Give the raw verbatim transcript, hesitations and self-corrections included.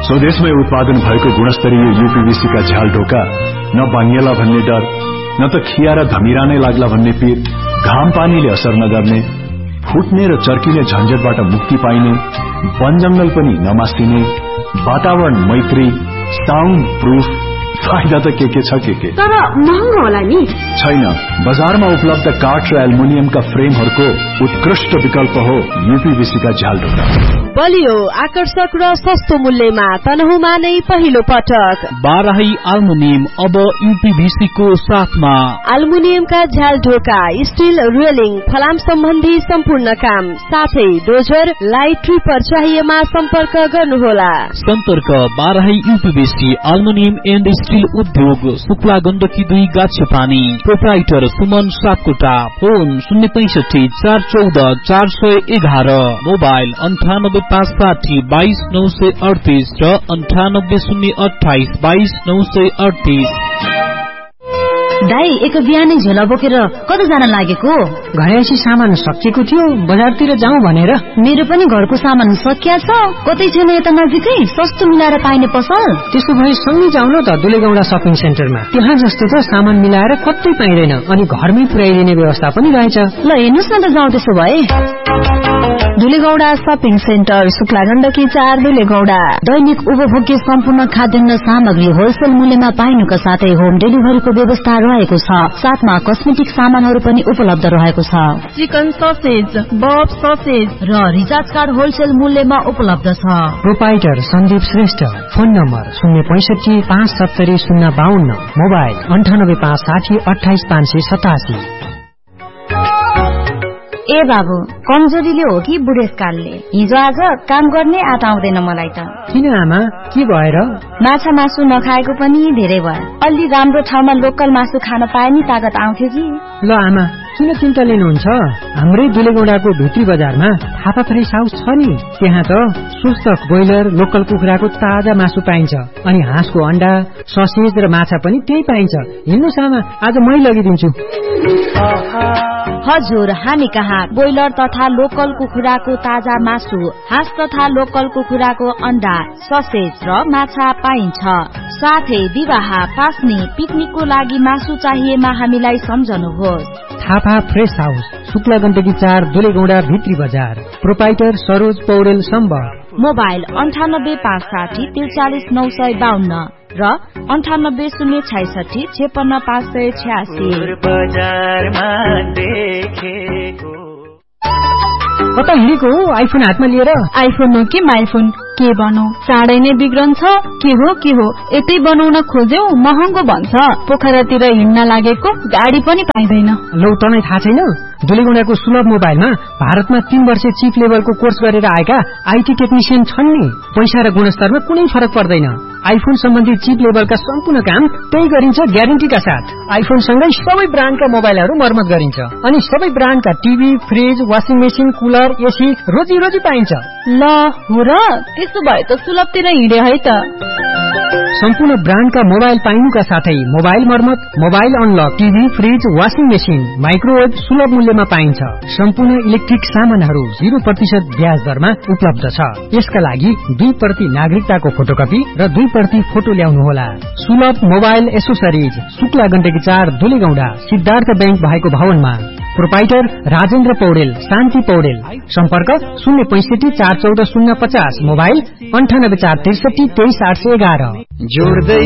स्वदेशमै उत्पादन भएको गुणस्तरीय यूपीवीसी का झ्याल ढोका न भाङ्गेला भन्ने डर, न त खिया र धमिरा नै लाग्ला भन्ने पीर, घाम पानीले असर नगर्ने, फुट्ने र चर्किने झन्झटबाट मुक्ति पाइने, वन जंगल पनि नमासिने, वातावरण मैत्री, साउन्ड प्रूफ, फाइदा त के के छ के के तर महँगो होला नि? छैन, बजारमा उपलब्ध काठ र एल्युमिनियमका फ्रेमहरूको उत्कृष्ट विकल्प हो यूपीवीसी का झ्याल ढोका। बलियो, आकर्षक र सस्तो मूल्यमा तनहुमा नै पहिलो पटक बाराही एल्युमिनियम अब यूपीवीसी को साथमा। एल्युमिनियमका झ्याल ढोका, स्टील रेलिङ, फलाम सम्बन्धी सम्पूर्ण काम, साथै डोजर, लाइट ट्रिपर चाहिएमा सम्पर्क गर्नुहोला। सम्पर्क Barahi UPVC aluminium and steel उद्योग, शुक्ला गण्डकी दुई गाछे पानी। प्रोप्राइटर सुमन सापकोटा। फोन शून्य पैंसठी चार चौध चार सय एघार। मोबाइल अन्ठानब्बे पाँच साठी बाइस नौ सय अडतीस र अन्ठानब्बे शून्य अठाइस बाइस नौ सय अडतीस। दाई, एक बिहानै झोला बोकेर कता जान लागेको? घरैसी सामान सकिएको थियो, बजारतिर जाउँ भनेर। मेरो पनि घरको सामान सकिया छ। कतै छैन यता नजिकै सस्तो मिलाएर पाइने पसल? त्यसो भए सँगै जाउँ न त दुलेगौडा शपिङ सेन्टरमा। त्यहाँ जस्तो त सामान मिलाएर कतै पाइँदैन अनि घरमै पुर्याइदिने व्यवस्था पनि रहेछ। ल हेर्नुस् न त, जाउँ त्यसो भए। दुलेगौडा शपिङ सेन्टर, शुक्ला गण्डकी चार, दुलेगौडा। दैनिक उपभोग्य सम्पूर्ण खाद्यान्न सामग्री होलसेल मूल्यमा पाइनुका साथै होम डेलिभरीको व्यवस्था रहेको छ। साथमा कस्मेटिक सामानहरू पनि उपलब्ध रहेको छ। चिकन ससेज, बफ ससेज र रिचार्ज कार्ड होलसेल मूल्यमा उपलब्ध छ। Proprietor Sandeep Shrestha. Phone number शून्य पैंसठी पाँच सत्तरी शून्य बाहन्न। मोबाइल अन्ठानब्बे पाँच साठी अठाइस पाँच सय सतासी। ए बाबु, कमजोरीले हो कि बुढेसकालले? हिजो आज काम गर्ने आँट आउँदैन मलाई त। किन आमा, के भएर? माछा मासु नखाएको पनि धेरै भयो। अलि राम्रो ठाउँमा लोकल मासु खान पाए नि तागत आउँथ्यो कि। ल आमा, किन चिन्ता लिनुहुन्छ? हाम्रै दुलेगौडाको भित्री बजारमा थापा फ्रेस हाउस छ नि, त्यहाँ त स्वस्थ ब्रोइलर लोकल कुखुराको ताजा मासु पाइन्छ अनि हाँसको अण्डा, ससेज र माछा पनि त्यही पाइन्छ। हिँड्नुस् आमा, आज मै लगिदिन्छु। हजुर, हामी कहाँ ब्रोइलर तथा लोकल कुखुराको ताजा मासु, हाँस तथा लोकल कुखुराको अण्डा, ससेज र माछा पाइन्छ। साथै विवाह, पास्ने, पिकनिकको लागि मासु चाहिएमा हामीलाई सम्झनुहोस्। थापा फ्रेस हाउस, शुक्ला गण्डकी चार, दुलेगौडा भित्री बजार। प्रोपाइटर सरोज पौडेल सम्बर। मोबाइल अन्ठानब्बे पाँच साठी त्रिचालिस नौ सय बाहन्न र अन्ठानब्बे शून्य छैसठी छेपन्न पाँच सय छ्यासी। कता हिँडेको हो आइफोन हातमा लिएर? आइफोन हो कि माइफोन, के बनौ? चाँडै नै बिग्रन्छ। के हो के हो, यतै बनाउन खोज्यौ महँगो भन्छ। पोखरातिर हिँड्न लागेको गाडी पनि पाइँदैन। लौ, तँलाई थाहा छैन? दुलेगौडाको सुलभ मोबाइलमा भारतमा तीन वर्ष चिप लेभलको कोर्स गरेर आएका आईटी टेक्निशियन छन् नि। पैसा र गुणस्तरमा कुनै फरक पर्दैन। आइफोन सम्बन्धी चिप लेभलका सम्पूर्ण काम त्यही गरिन्छ ग्यारेन्टीका साथ। आइफोन सँगै सबै ब्रान्डका मोबाइलहरू मर्मत गरिन्छ अनि सबै ब्रान्डका TV, fridge, washing machine, cooler, AC रोजी रोजी पाइन्छ। ल हो र, त्यसो भए त सुलभतिर हिँडे है त। सम्पूर्ण ब्रान्डका मोबाइल पाइनुका साथै मोबाइल मर्मत, mobile unlock, TV, fridge, washing machine, microwave सुलभ मूल्यमा पाइन्छ। सम्पूर्ण इलेक्ट्रिक सामानहरू जीरो प्रतिशत ब्याज दरमा उपलब्ध छ। यसका लागि दुई प्रति नागरिकताको फोटोकपी र दुई प्रति फोटो ल्याउनुहोला। सुलभ मोबाइल एसोसरिज, शुक्ला गण्डकी चार, दुलेगौडा, सिद्धार्थ बैंक भएको भवनमा। प्रोपाइटर राजेन्द्र पौडेल, शान्ति पौडेल। सम्पर्क शून्य पैंसठी चार चौध शून्य पचास। मोबाइल अन्ठानब्बे चार त्रिसठी तेइस आठ सय एघार।